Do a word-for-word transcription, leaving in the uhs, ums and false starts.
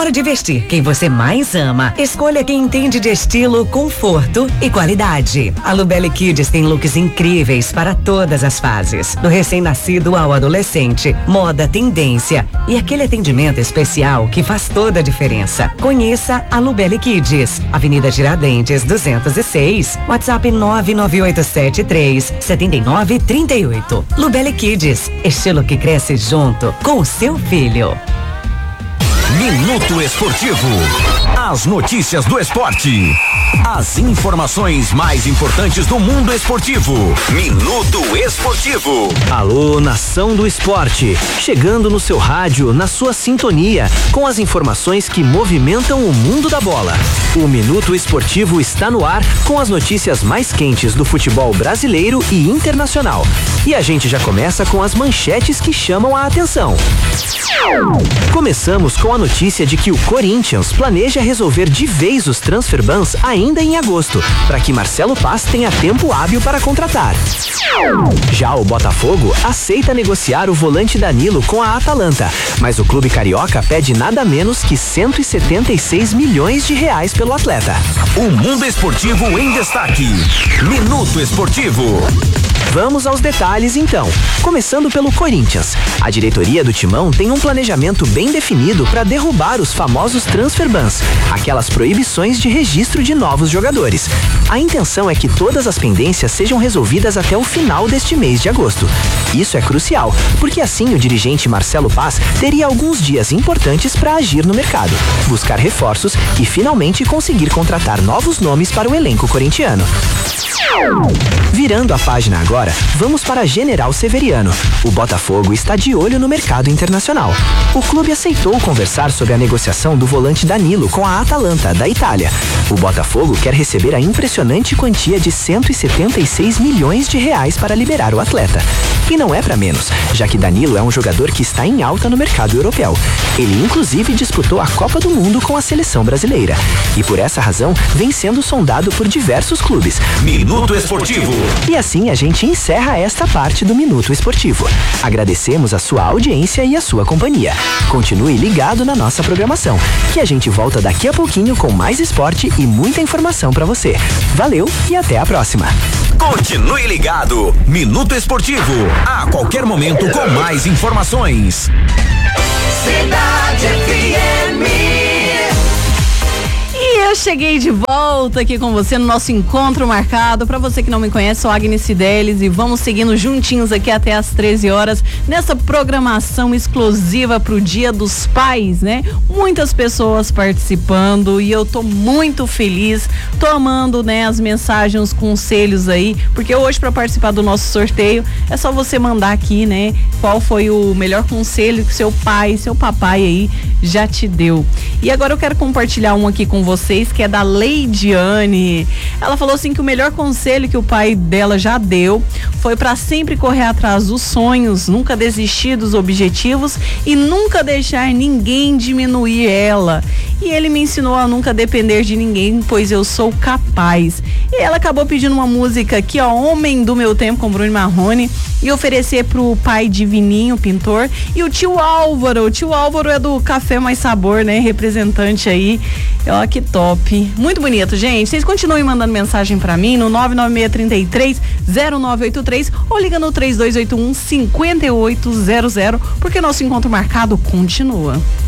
hora de vestir quem você mais ama, escolha quem entende de estilo, conforto e qualidade. A Lubelli Kids tem looks incríveis para todas as fases, do recém-nascido ao adolescente, moda, tendência e aquele atendimento especial que faz toda a diferença. Conheça a Lubelli Kids, Avenida Tiradentes duzentos e seis, WhatsApp nove nove oito sete três sete nove três oito. Lubelli Kids, estilo que cresce junto com o seu filho. Minuto Esportivo. As notícias do esporte. As informações mais importantes do mundo esportivo. Minuto Esportivo. Alô, nação do esporte. Chegando no seu rádio, na sua sintonia, com as informações que movimentam o mundo da bola. O Minuto Esportivo está no ar com as notícias mais quentes do futebol brasileiro e internacional. E a gente já começa com as manchetes que chamam a atenção. Começamos com a notícia de que o Corinthians planeja resolver de vez os transfer bans ainda em agosto, para que Marcelo Paz tenha tempo hábil para contratar. Já o Botafogo aceita negociar o volante Danilo com a Atalanta, mas o clube carioca pede nada menos que cento e setenta e seis milhões de reais pelo atleta. O mundo esportivo em destaque. Minuto Esportivo. Vamos aos detalhes então, começando pelo Corinthians. A diretoria do Timão tem um planejamento bem definido para derrubar os famosos transfer bans, aquelas proibições de registro de novos jogadores. A intenção é que todas as pendências sejam resolvidas até o final deste mês de agosto. Isso é crucial, porque assim o dirigente Marcelo Paz teria alguns dias importantes para agir no mercado, buscar reforços e finalmente conseguir contratar novos nomes para o elenco corintiano. Virando a página agora, vamos para General Severiano. O Botafogo está de olho no mercado internacional. O clube aceitou conversar sobre a negociação do volante Danilo com a Atalanta, da Itália. O Botafogo quer receber a impressionante quantia de cento e setenta e seis milhões de reais para liberar o atleta. E não é para menos, já que Danilo é um jogador que está em alta no mercado europeu. Ele inclusive disputou a Copa do Mundo com a seleção brasileira. E por essa razão, vem sendo sondado por diversos clubes. Minuto Esportivo. E assim a gente encerra esta parte do Minuto Esportivo. Agradecemos a sua audiência e a sua companhia. Continue ligado na nossa programação, que a gente volta daqui a pouquinho com mais esporte e muita informação para você. Valeu e até a próxima. Continue ligado. Minuto Esportivo. A qualquer momento com mais informações. Cidade F M. E eu cheguei de volta aqui com você no nosso encontro marcado. Para você que não me conhece, sou Agnes Fidelis e vamos seguindo juntinhos aqui até às treze horas nessa programação exclusiva pro Dia dos Pais, né? Muitas pessoas participando e eu tô muito feliz, tô amando, né, as mensagens, os conselhos aí, porque hoje para participar do nosso sorteio é só você mandar aqui, né, qual foi o melhor conselho que seu pai, seu papai aí já te deu. E agora eu quero compartilhar um aqui com vocês, que é da Leidiane. Ela falou assim que o melhor conselho que o pai dela já deu foi para sempre correr atrás dos sonhos, nunca desistir dos objetivos e nunca deixar ninguém diminuir ela. E ele me ensinou a nunca depender de ninguém, pois eu sou capaz. E ela acabou pedindo uma música aqui, ó, Homem do Meu Tempo, com Bruno Marrone, e oferecer pro pai de Vininho, pintor, e o tio Álvaro. O tio Álvaro é do Café Mais Sabor, né? Representante aí. Ó, que top. Muito bonito, gente. Vocês continuem mandando mensagem pra mim no nove nove seis três três zero nove oito três ou liga no três dois oito um cinco oito zero zero, porque nosso encontro marcado continua.